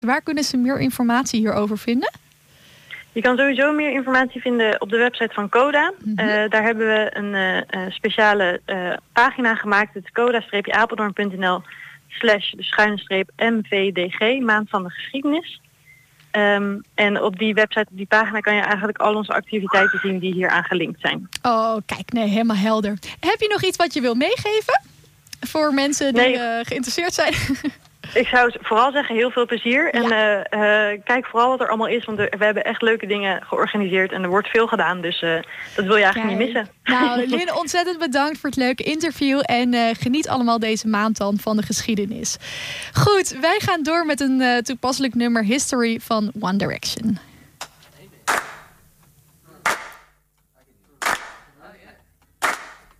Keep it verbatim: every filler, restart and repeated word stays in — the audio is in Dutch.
Waar kunnen ze meer informatie hierover vinden? Je kan sowieso meer informatie vinden op de website van Coda. Mm-hmm. Uh, daar hebben we een uh, speciale uh, pagina gemaakt. Het is coda-apeldoorn.nl slash de schuine streep M V D G, Maand van de Geschiedenis. Um, en op die website, op die pagina, kan je eigenlijk al onze activiteiten zien die hier aan gelinkt zijn. Oh, kijk, nee, helemaal helder. Heb je nog iets wat je wil meegeven voor mensen die nee. uh, geïnteresseerd zijn? Ik zou vooral zeggen, heel veel plezier. En ja. uh, uh, kijk vooral wat er allemaal is. Want er, we hebben echt leuke dingen georganiseerd. En er wordt veel gedaan. Dus uh, dat wil je eigenlijk Kijk. niet missen. Nou, Lynn, ontzettend bedankt voor het leuke interview. En uh, geniet allemaal deze maand dan van de geschiedenis. Goed, wij gaan door met een uh, toepasselijk nummer History van One Direction.